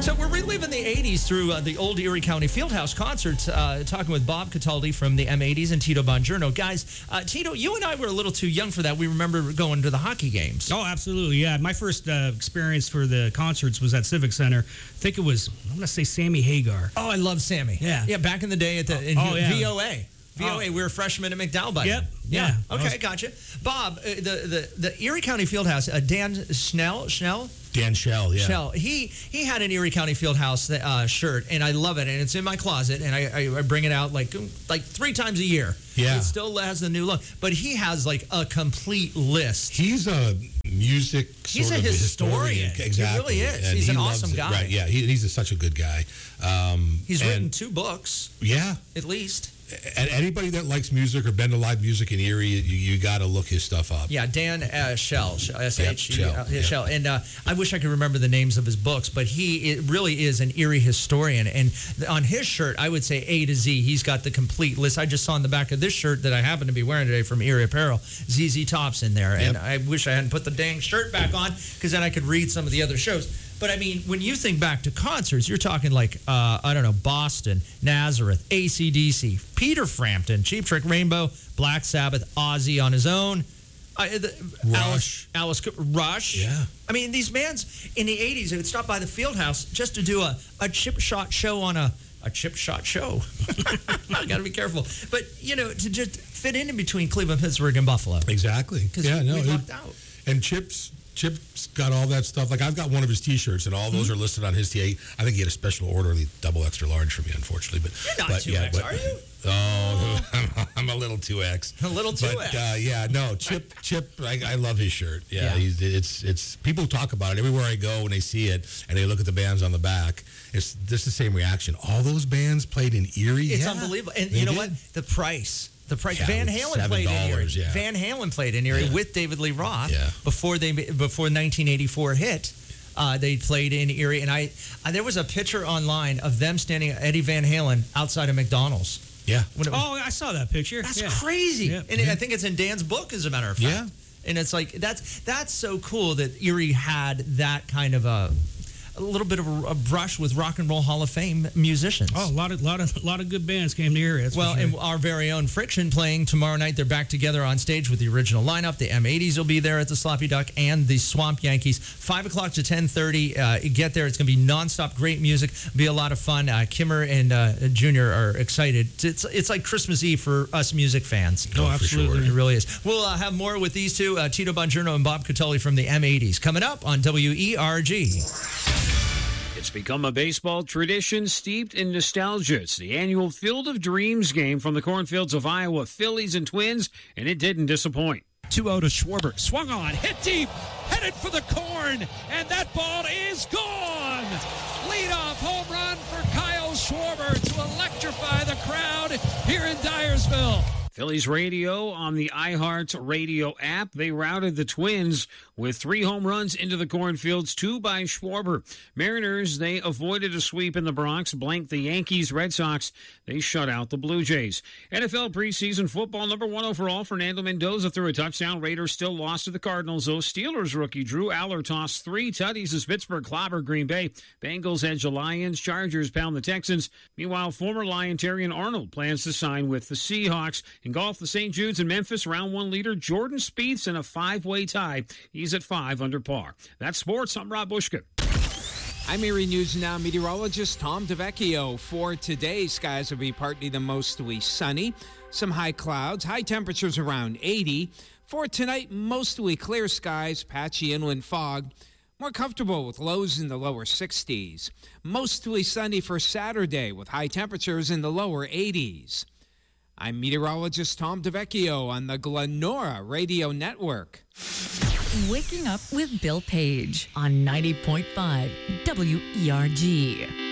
So we're reliving the 80s through the old Erie County Fieldhouse concerts, talking with Bob Cataldi from the M80s and Tito Bongiorno. Guys, Tito, you and I were a little too young for that. We remember going to the hockey games. Oh, absolutely, yeah. My first experience for the concerts was at Civic Center. I think it was, I'm going to say Sammy Hagar. Oh, I love Sammy. Yeah. Yeah, back in the day at the VOA. VOA, we were freshmen at McDowell by then. Yep. Yeah. Okay, gotcha. Bob, the Erie County Fieldhouse, Dan Schnell? Dan Shell, yeah. Shell. He had an Erie County Fieldhouse shirt, and I love it, and it's in my closet, and I bring it out like 3 times a year. Yeah. It still has the new look, but he has like a complete list. He's a music He's a historian. Exactly. He really is. And He's he an loves awesome it. guy. Right, yeah. He's such a good guy. He's written 2 books. Yeah. At least. And anybody that likes music or been to live music in Erie, you got to look his stuff up. Yeah, Dan Shell, Shell. Shell. And I wish I could remember the names of his books, but it really is an Erie historian. And on his shirt, I would say A to Z. He's got the complete list. I just saw on the back of this shirt that I happen to be wearing today from Erie Apparel, ZZ Top's in there. Yep. And I wish I hadn't put the dang shirt back on, because then I could read some of the other shows. But, I mean, when you think back to concerts, you're talking like, I don't know, Boston, Nazareth, AC/DC, Peter Frampton, Cheap Trick, Rainbow, Black Sabbath, Ozzy on his own. Rush. Alice Rush. Yeah. I mean, these bands in the 80s, they would stop by the Fieldhouse just to do a chip shot show on a chip shot show. I got to be careful. But, to just fit in between Cleveland, Pittsburgh, and Buffalo. Exactly. Because we lucked out. And Chip's got all that stuff. Like, I've got one of his T-shirts, and all those are listed on his T. I think he had a special order, double extra large for me, unfortunately. But you're not 2X, are you? Oh, I'm a little 2X. A little 2X. But Chip, I love his shirt. Yeah. It's people talk about it everywhere I go when they see it, and they look at the bands on the back. It's just the same reaction. All those bands played in Erie. It's unbelievable. And you know what? The price. Yeah, Van Halen played in Erie. Yeah. Van Halen played in Erie with David Lee Roth before 1984 hit. They played in Erie, and there was a picture online of them standing Eddie Van Halen outside of McDonald's. Yeah. I saw that picture. That's crazy. Yeah. And I think it's in Dan's book, as a matter of fact. Yeah. And it's like that's so cool that Erie had that kind of a little bit of a brush with Rock and Roll Hall of Fame musicians. Oh, a lot of good bands came to Erie. Well, and our very own Friction playing tomorrow night. They're back together on stage with the original lineup. The M80s will be there at the Sloppy Duck, and the Swamp Yankees. 5 o'clock to 10:30. Get there. It's going to be nonstop great music. Be a lot of fun. Kimmer and Junior are excited. It's like Christmas Eve for us music fans. Oh, absolutely. Sure. It really is. We'll have more with these two, Tito Bongiorno and Bob Cataldi from the M80s, coming up on WERG. It's become a baseball tradition steeped in nostalgia. It's the annual Field of Dreams game from the cornfields of Iowa, Phillies and Twins, and it didn't disappoint. 2-0 to Schwarber. Swung on, hit deep, headed for the corn, and that ball is gone. Leadoff home run for Kyle Schwarber to electrify the crowd here in Dyersville. Phillies radio on the iHeart Radio app. They routed the Twins with 3 home runs into the cornfields, 2 by Schwarber. Mariners, they avoided a sweep in the Bronx, blanked the Yankees. Red Sox, they shut out the Blue Jays. NFL preseason football, number 1 overall, Fernando Mendoza threw a touchdown. Raiders still lost to the Cardinals, though. Steelers rookie Drew Aller tossed 3 tutties as Pittsburgh clobbered Green Bay. Bengals edge the Lions. Chargers pound the Texans. Meanwhile, former Lion Terrion Arnold plans to sign with the Seahawks. In golf, the St. Jude's in Memphis, round 1 leader Jordan Spieth's in a 5-way tie. He's at 5 under par. That's sports. I'm Rob Bushka. I'm Erie News Now meteorologist Tom DeVecchio. For today, skies will be partly to mostly sunny. Some high clouds, high temperatures around 80. For tonight, mostly clear skies, patchy inland fog. More comfortable with lows in the lower 60s. Mostly sunny for Saturday with high temperatures in the lower 80s. I'm meteorologist Tom DeVecchio on the Glenora Radio Network. Waking up with Bill Page on 90.5 WERG.